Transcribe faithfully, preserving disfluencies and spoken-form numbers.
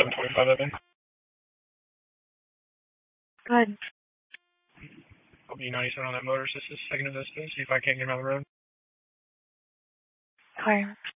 seven twenty-five, I think. Good. I'll be ninety-seven on that motor assist, second assist, see if I can't get him out of the road. Okay.